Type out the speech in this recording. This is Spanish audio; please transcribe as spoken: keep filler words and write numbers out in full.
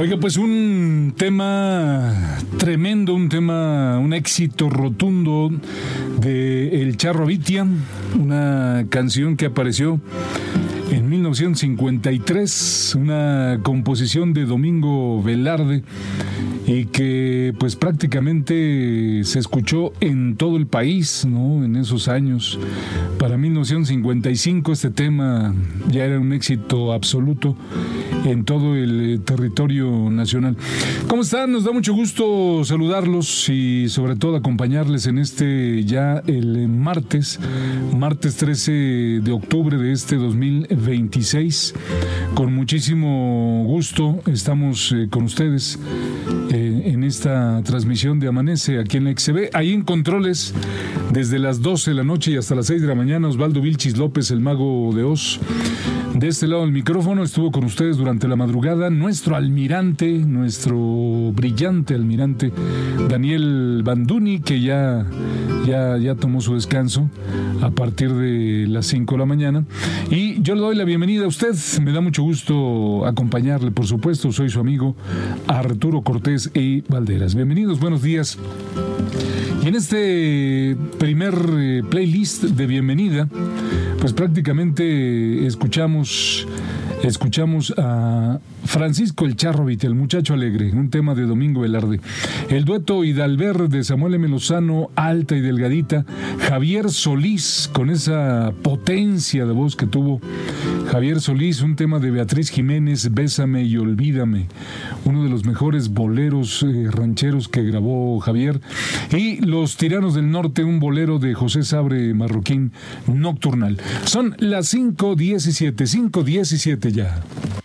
Oiga, pues un tema tremendo, un tema, un éxito rotundo de El Charro Avitia, una canción que apareció en mil novecientos cincuenta y tres, una composición de Domingo Velarde y que pues prácticamente se escuchó en todo el país, ¿no? En esos años. Para mil novecientos cincuenta y cinco este tema ya era un éxito absoluto en todo el territorio nacional. ¿Cómo están? Nos da mucho gusto saludarlos y sobre todo acompañarles en este ya el martes, martes trece de octubre de este dos mil veintiséis. Con muchísimo gusto estamos eh, con ustedes eh, en esta transmisión de Amanece aquí en la X C B. Ahí en controles desde las doce de la noche y hasta las seis de la mañana, Osvaldo Vilchis López, el Mago de Oz. De este lado del micrófono estuvo con ustedes durante la madrugada nuestro almirante, nuestro brillante almirante Daniel Banduni, que ya, ya, ya tomó su descanso a partir de las cinco de la mañana. Y yo le doy la bienvenida a usted. Me da mucho gusto acompañarle, por supuesto. Soy su amigo Arturo Cortés y Valderas. Bienvenidos, buenos días. Y en este primer eh, playlist de bienvenida, pues prácticamente escuchamos, escuchamos a Francisco El Charro Avitia, el muchacho alegre, un tema de Domingo Velarde. El dueto Hidalber de Samuel M. Lozano, alta y delgadita. Javier Solís, con esa potencia de voz que tuvo Javier Solís, un tema de Beatriz Jiménez, Bésame y Olvídame, uno de los mejores boleros eh, rancheros que grabó Javier. Y Los Tiranos del Norte, un bolero de José Sabre Marroquín, Nocturnal. Son las cinco diecisiete, cinco diecisiete ya.